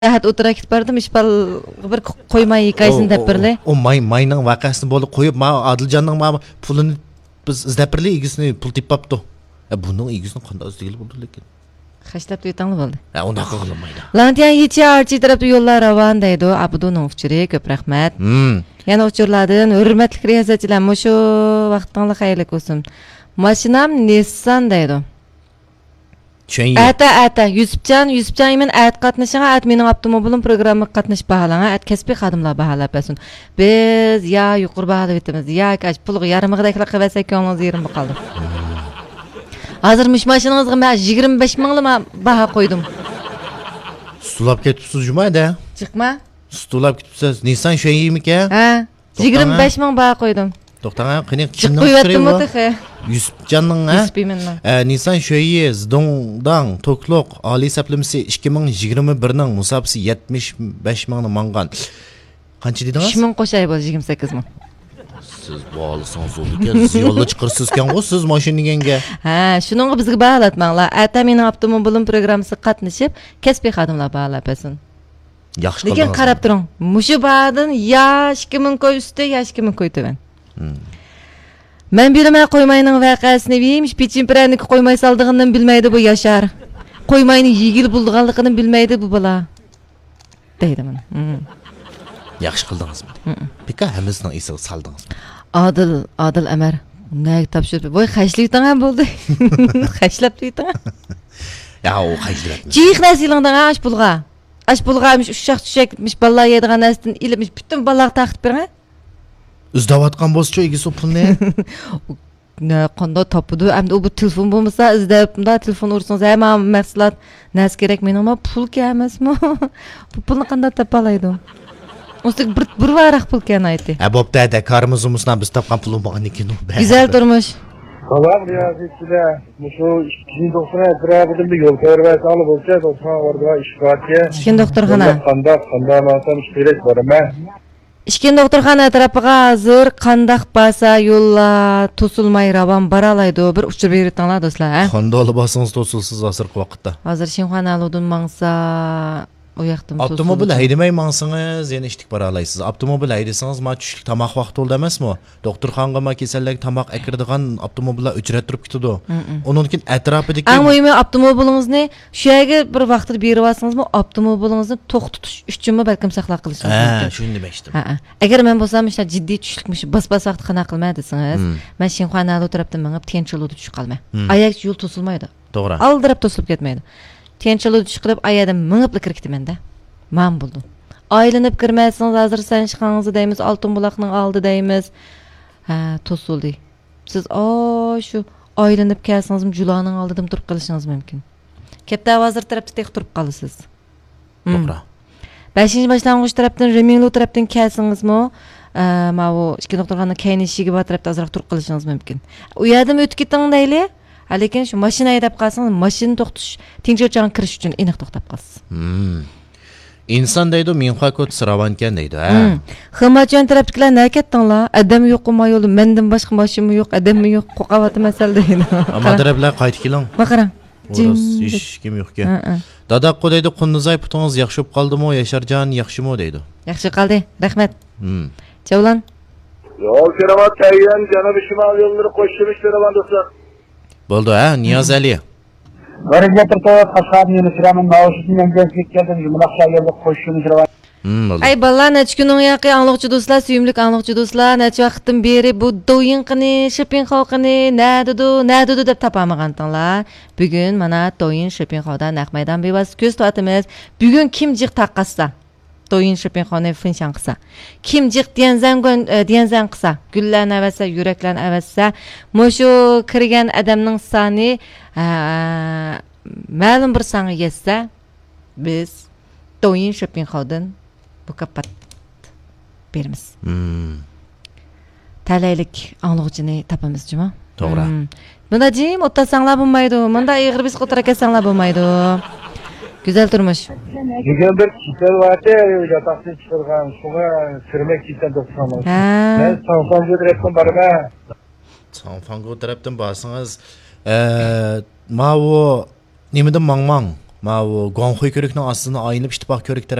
Hat o'tira ketib bordim, ishbal bir qo'ymay hikoyasini deb birli. O mayning vaqasini bo'lib qo'yib, ma Adiljonning ma pulini biz izlab birli, egisini pul tepapti. Buning egisini qanday izlagili bo'ldi lekin. Xashlab tuytangli bo'ldi. Unda qilmaydi. Lantiyan yechi archi tarafda yo'llar ravon deydi. Abduning uchiri ko'p rahmat. Yana uchurlardan hurmatli riyosatchilar, mushu vaqtingiz xayrli bo'lsin. Mashinam Nissan deydi. Ata Yusufcan men at qatnashingga at mening avtomobilim programma qatnash bahalanga at kasbiy xodimlar bahalab bersin. Biz ya yuqori baholab etamiz, ya kaç pulga yarımig'idaklar qilsak ko'nglingiz yerim qoldi. Hozir mashinangizga men 25 mingli baho qo'ydim. Stulab ketibsiz jumayda. Chiqma. Stulab ketibsiz. Nissan shoyimikan? Ha, 25 ming baho qo'ydim. To'xtang, qani kimning fikri? Yusufcanning Nissan shoyi Zdongdang Tokloq oliy saplimasi 2021 ning musabisi 75 mingni mangan. Qancha dedingiz? 3 ming qo'shay bo'ldi 28 ming. Siz bo'lisangiz o'lgan, yo'lga chiqirsiz-kan siz mashinangga. Ha, shuningga bizga baholatmanglar. Ata mening avtomobilim programmasi qatnashib, kasbiy xodimlar baholab bersin. Yaxshi qildingiz. Lekin qarab turing. Mushu bahodan ya 2000 qo'y usti, ya 2000 qo'y tuvan. Men bilmay qo'ymayning vaqasini deymish, pechimpiranni qo'ymay saldig'ini bilmaydi bu Yashar. Qo'ymayni yigil buldiganligini bilmaydi bu bola. Deydi men. Yaxshi qildingiz. Pika hammasini esiga saldingiz. Adil Amar. Nega topshirib? Voy xashlikdan ham bo'ldi. Xashlab deydi. Ya o xashlab. Jiq nasilingdan ash pulga. Ash pulga'mish ushaq-tushakmish balla yeydigan narsadan ilibmish bütün ballaga taqib bergan. Izdavatgan bo'lsa egisi pulni. Ne qanday topdi? Endi bu telefon bo'lmasa izdabda telefon ursangiz ham mahsulot nas kerak menga pul kemasmi? Bu pulni qanday topalaydi? O'stik bir varaq pul kekan aytdi. Bo'pti, karmizimizdan biz topgan pul bo'lgan ekan. Güzel turmush. Salam riyosatchilar. Mushu 2-doktorga birabirdan bir yo'l ko'rib olib bo'lsa, doktor orada ishqatga. Ishkin doktorxona. Qanday masam ish kerak boraman. Ishkin doktorxona tarafiga hozir qandaq basa yo'llar to'silmay ravan baralaydi. Bir uchur bertinglar do'stlar, ha? Qanday olib basangiz to'silsiz hozirgi vaqtda. Hozir Shinxona aludun mangsa o yoqdan avtomobil haydamay mangsangiz, yana ishtik bora olasiz. Avtomobil haydasangiz, ma tushlik tomoq vaqti bo'ldi emasmi? Doktorxonga ma kasallik tomoq akiradigan avtomobillar uchrab turib ketadi. Uningkin atrofidagi eng muhimi avtomobilingizni shu yerga bir vaqtda berib olsangizmi, avtomobilingizni to'xtatish uchunmi balkim saqlab qilishingiz mumkin. Ha, shuni demoqchidim. Ha. Agar men bo'lsam, işte jiddiy tushlikmish, bas vaqt qana qilmay desangiz, men Shinxona alud tarafdan mengib tinchlikda tushib qolmay. Ayak yo'l to'silmaydi. To'g'ri. Aldirab to'silib ketmaydi. Tinchlikda tushib qilib ayadan mingib kirikdimenda. Men buldum. Aylanib kirmaysangiz, hozir sen chiqangizni deymiz, Oltin buloqning oldi deymiz. Ha, to'sildi. Siz shu aylanib kelsangiz, Julaning oldidan turib qolishingiz mumkin. Katta vazir tarafda tek turib qolasiz. To'g'ri. 5-boshlang'ich tarafdan, Reminglu tarafdan kelsingizmi, ma bu ishki doktorxona kaynishiga va tarafda azroq turib qolishingiz mumkin. U yerdan o'tib keting deyli. Lekin shu mashina haydab qolsangiz, mashina to'xtatish, tinchlikdan kirish uchun aniq to'xtab qolasiz. İnsan deydi, minqa ko't siravankan deydi, ha. Xizmatchilar tarafdagilar nima ketdinglar? Adam yo'qmi yo'li, mendan boshqa mashina yo'q, adammi yo'q, qo'qavati masal deydi. Ammo taraflar qaytib keling. Qarang. Hech kim yo'q-ku. Dadaq deydi, Qunnizay putingiz yaxshi bo'lib qoldimi, Yasharjon yaxshimi deydi. Yaxshi qoldi. Rahmat. Javlan. Yo'l kiramat tayyan Janubiy Shimol yo'llari qo'shilish teraman do'stlar. Bo'ldi, ha, Niyozali. Garajga turib, Qashqarni yurishiraman, Navoiydan kelib keldim, Jumlaqsha yo'lda qo'shilish teraman. Ay balla necha kunning yaqi angliqchi do'stlar, suyimlik angliqchi do'stlar, necha vaqtdan beri bu do'yinqini, shopping xalqini, nadidu deb topamagantinglar. Bugun mana do'yin shopping xalqda naq maydon bevosita ko'z tutamiz. Bugun kim jiq taqqassa, do'yin shopping xalqni finshan qilsa, kim jiq diyanzan qilsa, gullarni avasa, yuraklarni avasa, mushu kirgan odamning soni ma'lum bir songa yetsa, biz do'yin shopping xalqdan bu kapat berimiz. Talaylik anlıqçını tapamız cuma. To'g'ri. Bunda jim o'tasanglar bo'lmaydi. Bunda ig'ir biz qo'tara kesanglar bo'lmaydi. Güzel turmush. Bugun bir kitel vardı, yatakta chiqargan, shunga kirmak kitel do'stlar. Men Sanfango tarafdan boraman. Sanfango tarafdan borsangiz, ma bu nimadan mangmang Ma bu Guanghui ko'rikning ostini aylanib ittifoq ko'rik